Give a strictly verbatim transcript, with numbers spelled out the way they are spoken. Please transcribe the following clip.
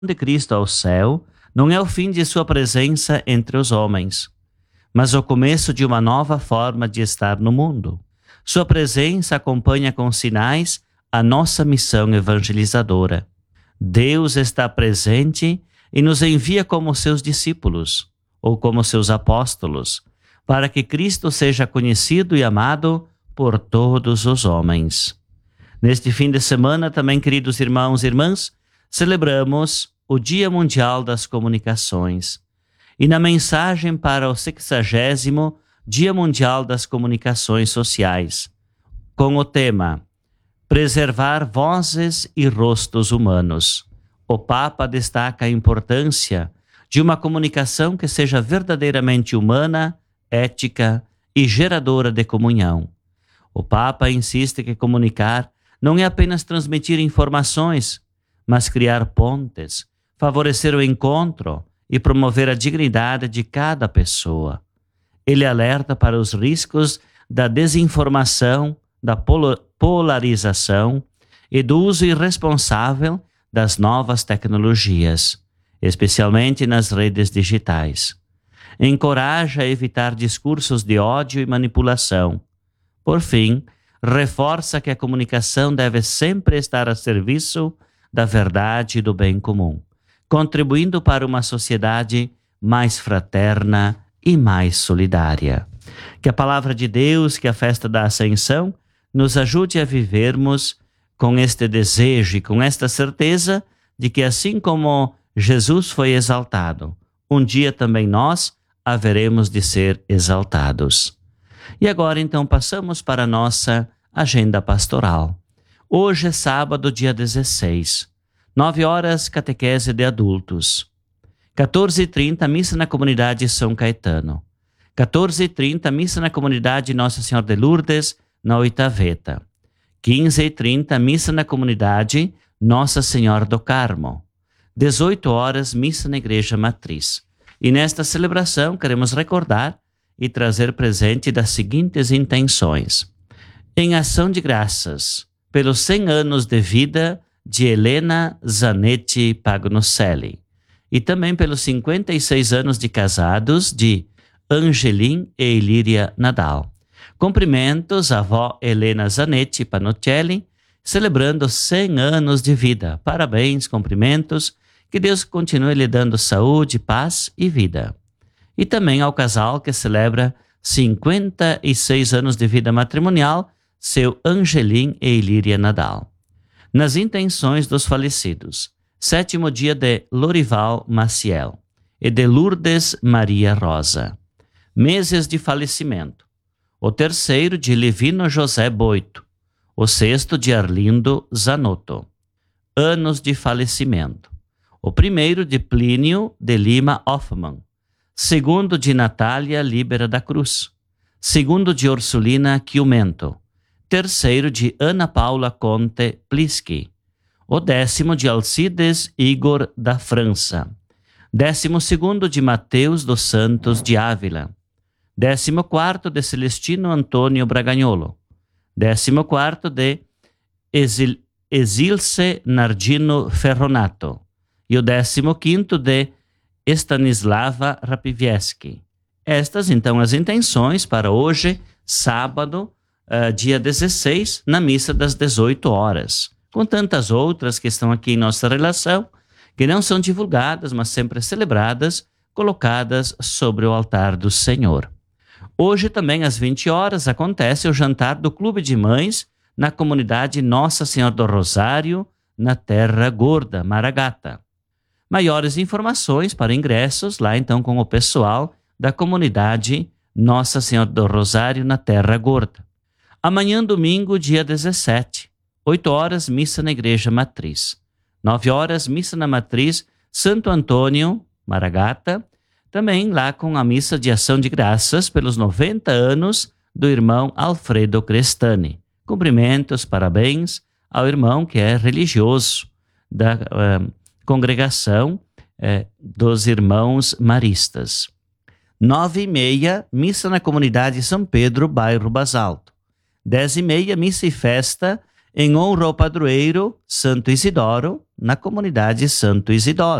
de Cristo ao céu não é o fim de sua presença entre os homens, mas o começo de uma nova forma de estar no mundo. Sua presença acompanha com sinais a nossa missão evangelizadora. Deus está presente e nos envia como seus discípulos, ou como seus apóstolos, para que Cristo seja conhecido e amado por todos os homens. Neste fim de semana também, queridos irmãos e irmãs, celebramos o Dia Mundial das Comunicações. E na mensagem para o sexagésimo Dia Mundial das Comunicações Sociais, com o tema Preservar Vozes e Rostos Humanos, o Papa destaca a importância de uma comunicação que seja verdadeiramente humana, ética e geradora de comunhão. O Papa insiste que comunicar não é apenas transmitir informações, mas criar pontes, favorecer o encontro e promover a dignidade de cada pessoa. Ele alerta para os riscos da desinformação, da polarização e do uso irresponsável das novas tecnologias, especialmente nas redes digitais. Encoraja a evitar discursos de ódio e manipulação. Por fim, reforça que a comunicação deve sempre estar a serviço da verdade e do bem comum, contribuindo para uma sociedade mais fraterna e mais solidária. Que a palavra de Deus, que a festa da Ascensão, nos ajude a vivermos com este desejo e com esta certeza de que assim como Jesus foi exaltado, um dia também nós haveremos de ser exaltados. E agora então passamos para a nossa agenda pastoral. Hoje é sábado, dia dezesseis, nove horas, catequese de adultos. quatorze e trinta, missa na comunidade São Caetano. quatorze e trinta, missa na comunidade Nossa Senhora de Lourdes, na Oitaveta. quinze e trinta, missa na comunidade Nossa Senhora do Carmo. dezoito horas, missa na Igreja Matriz. E nesta celebração queremos recordar e trazer presente das seguintes intenções. Em ação de graças, pelos cem anos de vida de Helena Zanetti Pagnocelli, e também pelos cinquenta e seis anos de casados de Angelim e Ilíria Nadal. Cumprimentos à avó Helena Zanetti Pagnocelli, celebrando cem anos de vida. Parabéns, cumprimentos, que Deus continue lhe dando saúde, paz e vida. E também ao casal que celebra cinquenta e seis anos de vida matrimonial, seu Angelim e Ilíria Nadal. Nas intenções dos falecidos, sétimo dia de Lorival Maciel e de Lourdes Maria Rosa. Meses de falecimento. O terceiro de Livino José Boito. O sexto de Arlindo Zanotto. Anos de falecimento. O primeiro de Plínio de Lima Hoffmann. Segundo de Natália Libera da Cruz. Segundo de Ursulina Chiumento. Terceiro de Ana Paula Conte Pliski. O décimo de Alcides Igor da França. Décimo segundo de Mateus dos Santos de Ávila. Décimo quarto de Celestino Antônio Bragagnolo. Décimo quarto de Esil, Exilce Nardino Ferronato. E o décimo quinto de Stanislava Rapivieski. Estas, então, as intenções para hoje, sábado, uh, dia dezesseis, na missa das dezoito horas. Com tantas outras que estão aqui em nossa relação, que não são divulgadas, mas sempre celebradas, colocadas sobre o altar do Senhor. Hoje também, às vinte horas, acontece o jantar do Clube de Mães na comunidade Nossa Senhora do Rosário, na Terra Gorda, Maragata. Maiores informações para ingressos lá então com o pessoal da comunidade Nossa Senhora do Rosário, na Terra Gorda. Amanhã, domingo, dia dezessete, oito horas, missa na Igreja Matriz. nove horas, missa na Matriz Santo Antônio, Maragata, também lá com a missa de ação de graças pelos noventa anos do irmão Alfredo Crestani. Cumprimentos, parabéns ao irmão que é religioso da uh, congregação uh, dos irmãos maristas. Nove e meia, missa na comunidade São Pedro, bairro Basalto. Dez e meia, missa e festa em honra ao padroeiro Santo Isidoro, na comunidade Santo Isidoro.